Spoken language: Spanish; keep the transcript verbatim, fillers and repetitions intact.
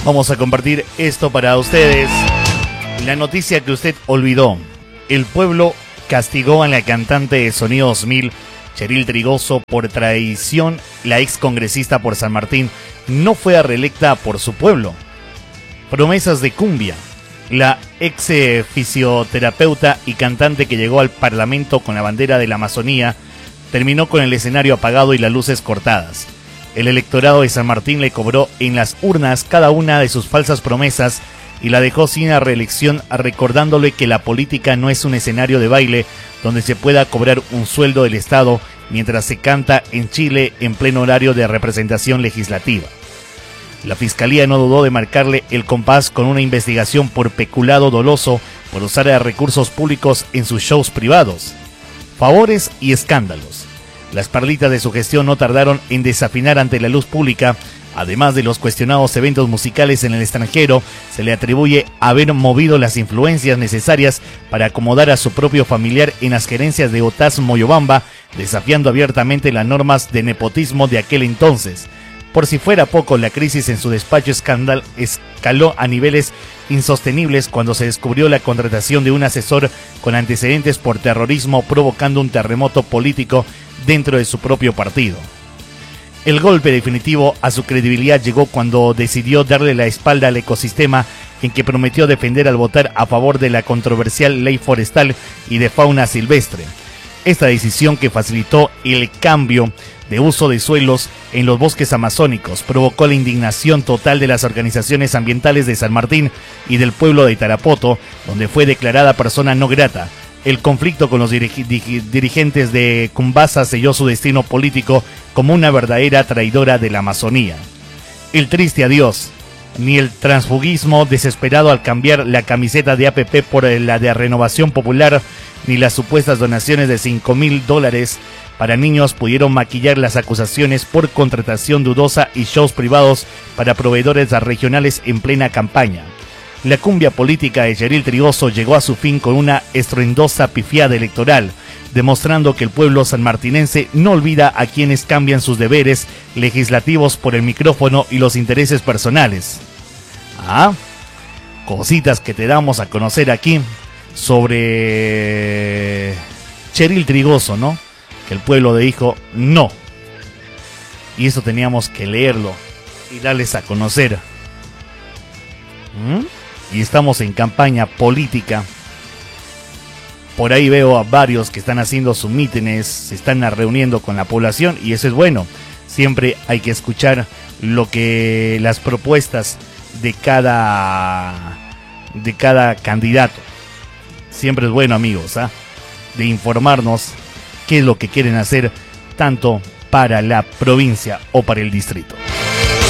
Vamos a compartir esto para ustedes. La noticia que usted olvidó. El pueblo castigó a la cantante de Sonido dos mil, Cheryl Trigoso, por traición. La ex congresista por San Martín no fue reelecta por su pueblo. Promesas de cumbia. La ex eh, fisioterapeuta y cantante que llegó al Parlamento con la bandera de la Amazonía terminó con el escenario apagado y las luces cortadas. El electorado de San Martín le cobró en las urnas cada una de sus falsas promesas y la dejó sin la reelección, recordándole que la política no es un escenario de baile donde se pueda cobrar un sueldo del Estado mientras se canta en Chile en pleno horario de representación legislativa. La Fiscalía no dudó de marcarle el compás con una investigación por peculado doloso por usar recursos públicos en sus shows privados. Favores y escándalos. Las perlitas de su gestión no tardaron en desafinar ante la luz pública. Además de los cuestionados eventos musicales en el extranjero, se le atribuye haber movido las influencias necesarias para acomodar a su propio familiar en las gerencias de Otaz Moyobamba, desafiando abiertamente las normas de nepotismo de aquel entonces. Por si fuera poco, la crisis en su despacho escandal escaló a niveles insostenibles cuando se descubrió la contratación de un asesor con antecedentes por terrorismo, provocando un terremoto político dentro de su propio partido. El golpe definitivo a su credibilidad llegó cuando decidió darle la espalda al ecosistema en que prometió defender al votar a favor de la controversial ley forestal y de fauna silvestre. Esta decisión, que facilitó el cambio de uso de suelos en los bosques amazónicos, provocó la indignación total de las organizaciones ambientales de San Martín y del pueblo de Tarapoto, donde fue declarada persona no grata. El conflicto con los dirig- dirigentes de Cumbasa selló su destino político como una verdadera traidora de la Amazonía. El triste adiós, ni el transfugismo desesperado al cambiar la camiseta de A P P por la de Renovación Popular, ni las supuestas donaciones de cinco mil dólares para niños pudieron maquillar las acusaciones por contratación dudosa y shows privados para proveedores regionales en plena campaña. La cumbia política de Cheryl Trigoso llegó a su fin con una estruendosa pifiada electoral, demostrando que el pueblo sanmartinense no olvida a quienes cambian sus deberes legislativos por el micrófono y los intereses personales. Ah, cositas que te damos a conocer aquí sobre Cheryl Trigoso, ¿no? Que el pueblo le dijo no. Y eso teníamos que leerlo y darles a conocer. ¿Mm? Y estamos en campaña política. Por ahí veo a varios que están haciendo sus mítines, se están reuniendo con la población y eso es bueno. Siempre hay que escuchar lo que las propuestas de cada de cada candidato. Siempre es bueno, amigos, ¿ah? De informarnos qué es lo que quieren hacer tanto para la provincia o para el distrito.